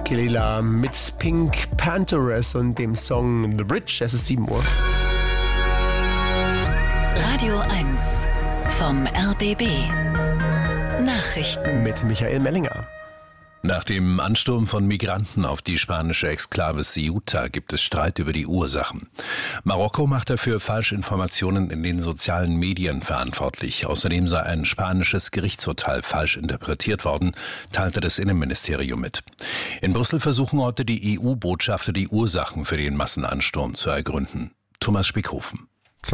Kelela mit Pink Panthers und dem Song The Bridge. Es ist 7 Uhr. Radio 1 vom RBB. Nachrichten Mit Michael Mellinger. Nach dem Ansturm von Migranten auf die spanische Exklave Ceuta gibt es Streit über die Ursachen. Marokko macht dafür Falschinformationen in den sozialen Medien verantwortlich. Außerdem sei ein spanisches Gerichtsurteil falsch interpretiert worden, teilte das Innenministerium mit. In Brüssel versuchen heute die EU-Botschafter, die Ursachen für den Massenansturm zu ergründen. Thomas Spickhofen.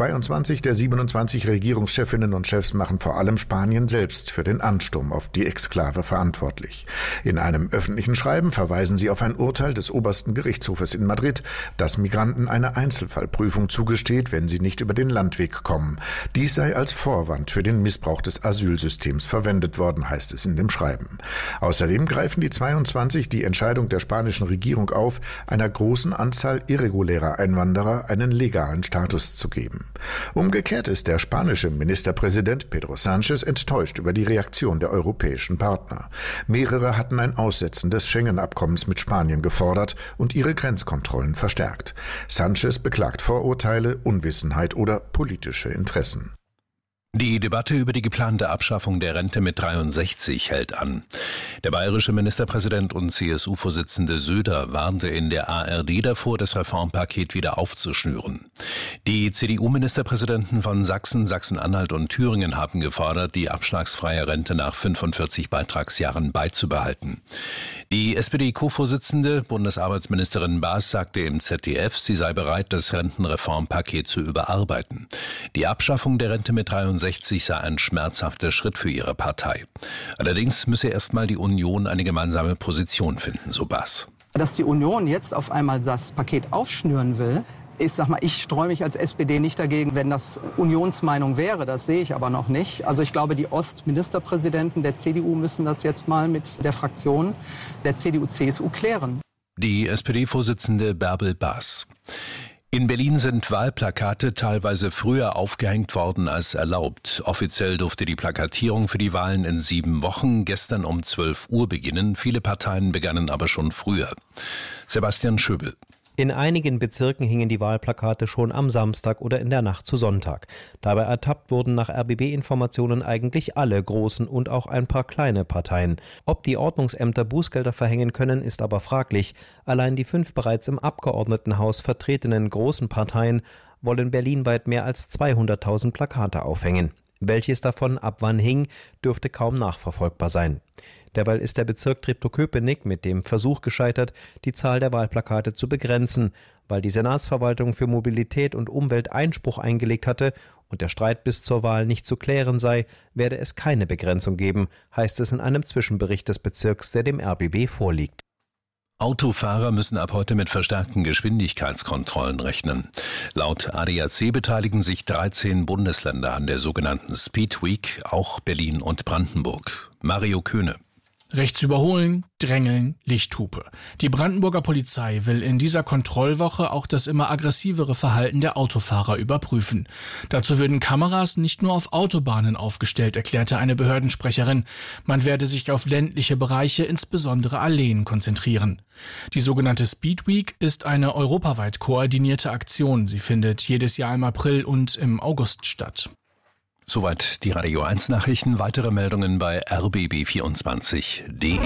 22 der 27 Regierungschefinnen und Chefs machen vor allem Spanien selbst für den Ansturm auf die Exklave verantwortlich. In einem öffentlichen Schreiben verweisen sie auf ein Urteil des obersten Gerichtshofes in Madrid, das Migranten eine Einzelfallprüfung zugesteht, wenn sie nicht über den Landweg kommen. Dies sei als Vorwand für den Missbrauch des Asylsystems verwendet worden, heißt es in dem Schreiben. Außerdem greifen die 22 die Entscheidung der spanischen Regierung auf, einer großen Anzahl irregulärer Einwanderer einen legalen Status zu geben. Umgekehrt ist der spanische Ministerpräsident Pedro Sánchez enttäuscht über die Reaktion der europäischen Partner. Mehrere hatten ein Aussetzen des Schengen-Abkommens mit Spanien gefordert und ihre Grenzkontrollen verstärkt. Sánchez beklagt Vorurteile, Unwissenheit oder politische Interessen. Die Debatte über die geplante Abschaffung der Rente mit 63 hält an. Der bayerische Ministerpräsident und CSU-Vorsitzende Söder warnte in der ARD davor, das Reformpaket wieder aufzuschnüren. Die CDU-Ministerpräsidenten von Sachsen, Sachsen-Anhalt und Thüringen haben gefordert, die abschlagsfreie Rente nach 45 Beitragsjahren beizubehalten. Die SPD-Co-Vorsitzende, Bundesarbeitsministerin Baas, sagte im ZDF, sie sei bereit, das Rentenreformpaket zu überarbeiten. Die Abschaffung der Rente mit 63 sei ein schmerzhafter Schritt für ihre Partei. Allerdings müsse erstmal die Union eine gemeinsame Position finden, so Baas. Dass die Union jetzt auf einmal das Paket aufschnüren will, ich streue mich als SPD nicht dagegen, wenn das Unionsmeinung wäre. Das sehe ich aber noch nicht. Also ich glaube, die Ostministerpräsidenten der CDU müssen das jetzt mal mit der Fraktion der CDU-CSU klären. Die SPD-Vorsitzende Bärbel Baas. In Berlin sind Wahlplakate teilweise früher aufgehängt worden als erlaubt. Offiziell durfte die Plakatierung für die Wahlen in 7 Wochen gestern um 12 Uhr beginnen. Viele Parteien begannen aber schon früher. Sebastian Schöbel. In einigen Bezirken hingen die Wahlplakate schon am Samstag oder in der Nacht zu Sonntag. Dabei ertappt wurden nach RBB-Informationen eigentlich alle großen und auch ein paar kleine Parteien. Ob die Ordnungsämter Bußgelder verhängen können, ist aber fraglich. Allein die 5 bereits im Abgeordnetenhaus vertretenen großen Parteien wollen berlinweit mehr als 200.000 Plakate aufhängen. Welches davon ab wann hing, dürfte kaum nachverfolgbar sein. Derweil ist der Bezirk Treptow-Köpenick mit dem Versuch gescheitert, die Zahl der Wahlplakate zu begrenzen. Weil die Senatsverwaltung für Mobilität und Umwelt Einspruch eingelegt hatte und der Streit bis zur Wahl nicht zu klären sei, werde es keine Begrenzung geben, heißt es in einem Zwischenbericht des Bezirks, der dem RBB vorliegt. Autofahrer müssen ab heute mit verstärkten Geschwindigkeitskontrollen rechnen. Laut ADAC beteiligen sich 13 Bundesländer an der sogenannten Speed Week, auch Berlin und Brandenburg. Mario Köhne. Rechts überholen, drängeln, Lichthupe. Die Brandenburger Polizei will in dieser Kontrollwoche auch das immer aggressivere Verhalten der Autofahrer überprüfen. Dazu würden Kameras nicht nur auf Autobahnen aufgestellt, erklärte eine Behördensprecherin. Man werde sich auf ländliche Bereiche, insbesondere Alleen, konzentrieren. Die sogenannte Speed Week ist eine europaweit koordinierte Aktion. Sie findet jedes Jahr im April und im August statt. Soweit die Radio 1 Nachrichten. Weitere Meldungen bei rbb24.de.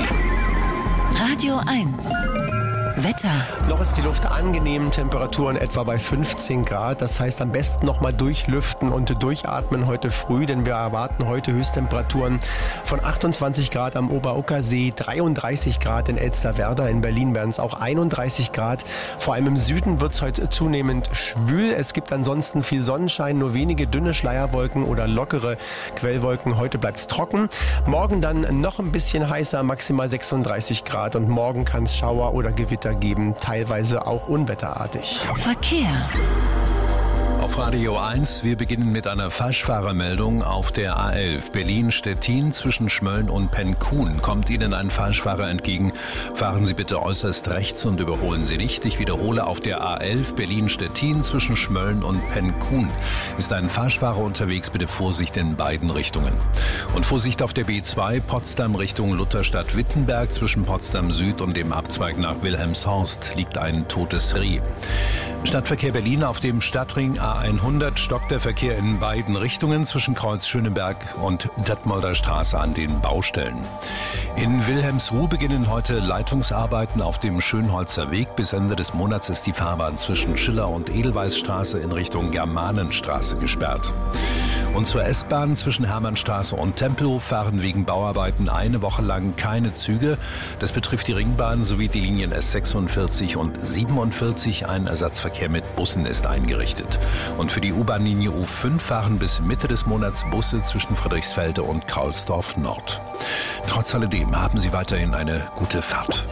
Radio 1 Wetter. Noch ist die Luft angenehm, Temperaturen etwa bei 15 Grad. Das heißt, am besten nochmal durchlüften und durchatmen heute früh, denn wir erwarten heute Höchsttemperaturen von 28 Grad am Ober-Ocker-See, 33 Grad in Elsterwerda. In Berlin werden es auch 31 Grad. Vor allem im Süden wird es heute zunehmend schwül. Es gibt ansonsten viel Sonnenschein, nur wenige dünne Schleierwolken oder lockere Quellwolken. Heute bleibt es trocken. Morgen dann noch ein bisschen heißer, maximal 36 Grad. Und morgen kann es Schauer oder Gewitter geben, teilweise auch unwetterartig. Verkehr. Auf auf Radio 1. Wir beginnen mit einer Falschfahrermeldung auf der A11 Berlin-Stettin zwischen Schmölln und Pencun. Kommt Ihnen ein Falschfahrer entgegen, fahren Sie bitte äußerst rechts und überholen Sie nicht. Ich wiederhole, auf der A11 Berlin-Stettin zwischen Schmölln und Pencun ist ein Falschfahrer unterwegs. Bitte Vorsicht in beiden Richtungen. Und Vorsicht auf der B2 Potsdam Richtung Lutherstadt-Wittenberg. Zwischen Potsdam Süd und dem Abzweig nach Wilhelmshorst liegt ein totes Reh. Stadtverkehr Berlin auf dem Stadtring A100 stockt der Verkehr in beiden Richtungen zwischen Kreuz Schöneberg und Detmolder Straße an den Baustellen. In Wilhelmsruh beginnen heute Leitungsarbeiten auf dem Schönholzer Weg. Bis Ende des Monats ist die Fahrbahn zwischen Schiller- und Edelweißstraße in Richtung Germanenstraße gesperrt. Und zur S-Bahn zwischen Hermannstraße und Tempelhof fahren wegen Bauarbeiten eine Woche lang keine Züge. Das betrifft die Ringbahn sowie die Linien S46 und 47. Ein Ersatzverkehr mit Bussen ist eingerichtet. Und für die U-Bahn-Linie U5 fahren bis Mitte des Monats Busse zwischen Friedrichsfelde und Kaulsdorf Nord. Trotz alledem haben Sie weiterhin eine gute Fahrt.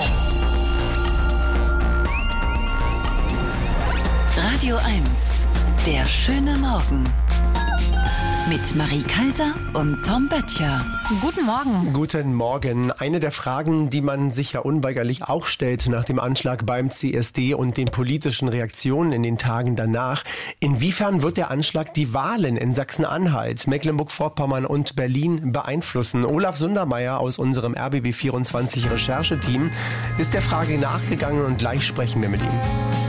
Radio 1, der schöne Morgen. Mit Marie Kaiser und Tom Böttcher. Guten Morgen. Guten Morgen. Eine der Fragen, die man sich ja unweigerlich auch stellt nach dem Anschlag beim CSD und den politischen Reaktionen in den Tagen danach: Inwiefern wird der Anschlag die Wahlen in Sachsen-Anhalt, Mecklenburg-Vorpommern und Berlin beeinflussen? Olaf Sundermeier aus unserem RBB24 Rechercheteam ist der Frage nachgegangen und gleich sprechen wir mit ihm.